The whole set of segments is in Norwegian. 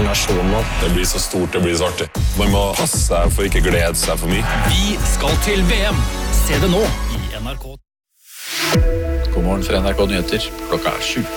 nasjon nå. Det blir så stort, det blir så artig. Man må passe seg for ikke glede seg for mye. Vi skal til VM. Se det nå i NRK. God morgen fra NRK Nyheter, klokka 7.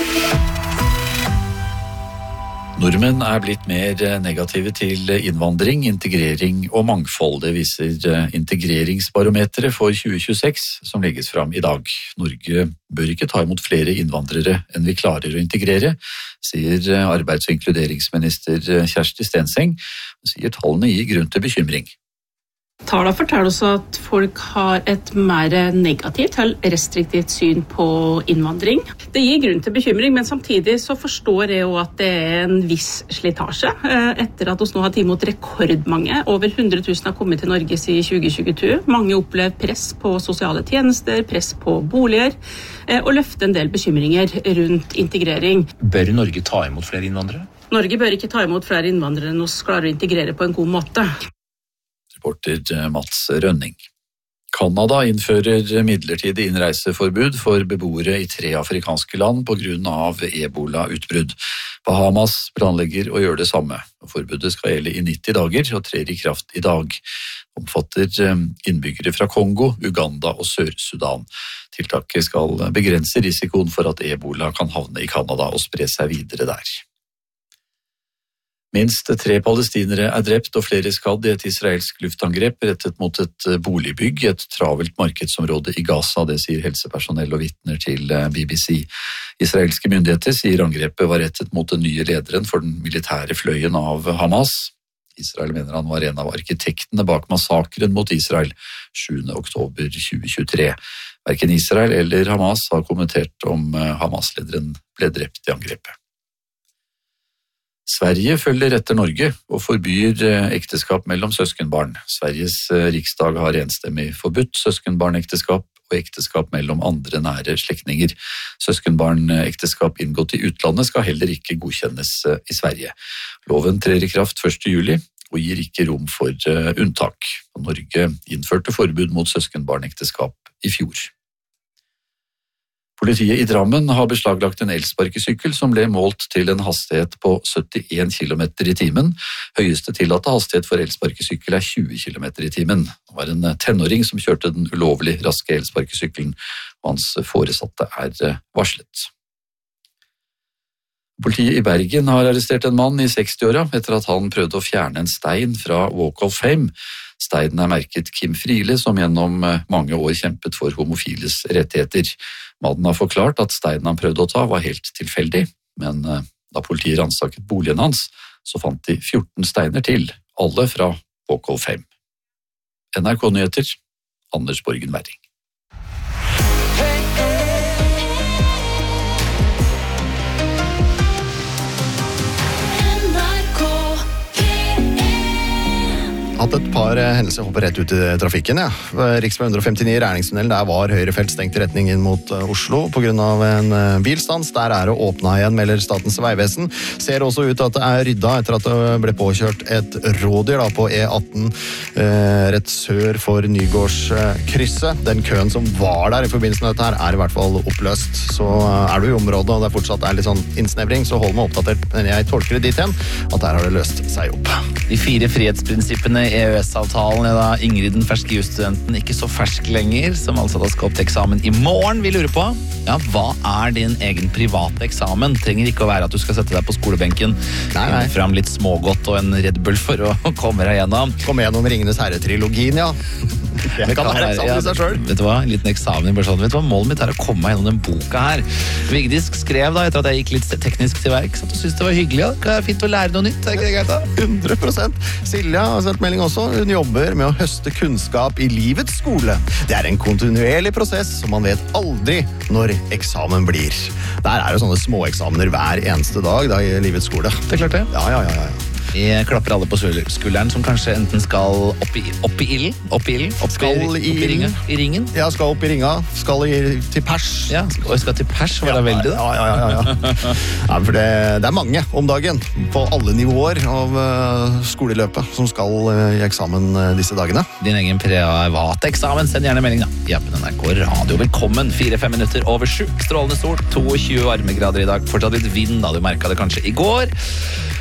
Nordmenn blitt mer negative til innvandring, integrering og mangfold. Det viser integreringsbarometeret for 2026 som legges fram i dag. Norge bør ikke ta imot flere innvandrere enn vi klarer å integrere, sier arbeids- og inkluderingsminister Kjersti Stenseng. Hun sier tallene gir grunn til bekymring. Tallene forteller oss at folk har et mer negativt eller restriktivt syn på innvandring. Det gir grunn til bekymring, men samtidig så forstår jeg jo at det en viss slitasje. Etter at vi nå har tatt imot rekordmange, over 100 000 har kommet til Norge siden 2022. Mange opplever press på sosiale tjenester, press på boliger, og løfter en del bekymringer rundt integrering. Bør Norge ta imot flere innvandrere? Norge bør ikke ta imot flere innvandrere enn vi klarer å integrere på en god måte. Reporter Mats Rønning. Kanada innfører midlertidig innreiseforbud for beboere i 3 afrikanske land på grunn av ebola-utbrudd. Bahamas planlegger å gjøre det samme. Forbudet skal gjelde i 90 dager og trer i kraft i dag. Omfatter innbyggere fra Kongo, Uganda og Sør-Sudan. Tiltaket skal begrense risikoen for at ebola kan havne i Kanada og spre seg videre der. Minst 3 palestinere drept og flere skadd i et israelsk luftangrep rettet mot et boligbygg i et travelt markedsområde i Gaza, det sier helsepersonell og vitner til BBC. Israelske myndigheter sier angrepet var rettet mot den nye lederen for den militære fløyen av Hamas. Israel mener han var en av arkitektene bak massakren mot Israel 7. oktober 2023. Hverken Israel eller Hamas har kommentert om Hamas-lederen ble drept i angrepet. Sverige følger etter Norge og forbyr ekteskap mellom søskenbarn. Sveriges riksdag har enstemmig forbudt søskenbarnekteskap og ekteskap mellom andre nære slektninger. Søskenbarnekteskap inngått i utlandet skal heller ikke godkjennes i Sverige. Loven trer i kraft 1. juli og gir ikke rom for unntak. Norge innførte forbud mot søskenbarnekteskap i fjor. Politiet i Drammen har beslaglagt en elsparkesykkel som ble målt til en hastighet på 71 km i timen. Høyeste tillatte hastighet for elsparkesykkel 20 km i timen. Det var en tenåring som kjørte den ulovlig raske elsparkesykkelen, og hans foresatte varslet. Politiet i Bergen har arrestert en mann i 60-åra etter at han prøvde å fjerne en stein fra Walk of Fame. Steinen merket Kim Friele, som gjennom mange år kjempet for homofiles rettigheter. Mannen har forklart at steinen han prøvde å ta var helt tilfeldig, men da politiet ransaket boligen hans, så fant de 14 steiner til, alle fra Walk of Fame. NRK Nyheter, Anders Borgen Werring. Hatt et par hendelser hoppet rett ut i trafikken. Ja. Riksvei 159 i Rærningstunnelen, der var høyrefelt stengt i retning inn mot Oslo på grunn av en bilstans. Der det åpnet igjen, melder Statens vegvesen. Ser også ut at det rydda etter at det ble påkjørt et rådyr på E18 rett sør for Nygårdskrysset. Den køen som var der i forbindelse med dette her i hvert fall oppløst. Så du i området og det fortsatt litt sånn innsnevring, så hold meg oppdatert. Men jeg tolker det dit igjen at der har det løst seg opp. De 4 frihetsprinsippene EØS-avtalen da Ingrid, den ferske jusstudenten, ikke så fersk lenger, som altså da skal opp til eksamen i morgen. Vi lurer på, ja, hva din egen private eksamen? Trenger ikke å være at du skal sette deg på skolebenken, fram litt smågodt og en Red Bull for å komme deg gjennom. Komme gjennom Ringenes Herre-trilogien, ja. Det kan være eksamen i seg selv. Vet du hva, en liten eksamen, bare sånn, vet du hva, målet mitt å komme meg gjennom den boka her. Vigdis skrev da, etter at jeg gikk litt teknisk til verk, så du synes det var hyggelig, ja. Det fint å lære noe nytt, ikke det greit da? 100%. Silja har sendt melding også. Hun jobber med å høste kunnskap i livets skole. Det en kontinuerlig prosess, som man vet aldri når eksamen blir. Der det sånne små eksamener hver eneste dag da, i livets skole. Det klart det. Ja. Vi klapper alle på skulderen, som kanskje enten skal opp i ilden, opp i ringen. Ja, skal opp i ringa, skal til pers. Ja, og skal til pers, var det veldig da? Ja, for det mange om dagen, på alle nivåer av skoleløpet, som skal i eksamen disse dagene. Din egen private eksamen, send gjerne melding da. I appen NRK Radio, velkommen, 4-5 minutter over 7, strålende sol, 22 varmegrader i dag, fortsatt litt vind da, du merket det kanskje i går.